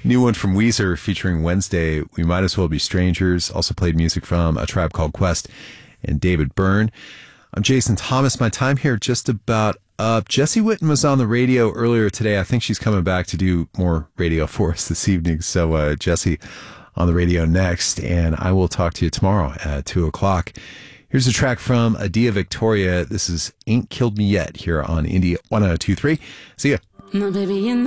New one from Weezer featuring Wednesday, We Might As Well Be Strangers. Also played music from A Tribe Called Quest and David Byrne. I'm Jason Thomas. My time here just about up. Jesse Witten was on the radio earlier today. I think she's coming back to do more radio for us this evening. So Jesse on the radio next, and I will talk to you tomorrow at 2 o'clock. Here's a track from Adia Victoria. This is Ain't Killed Me Yet here on Indie 1023. See ya. My baby in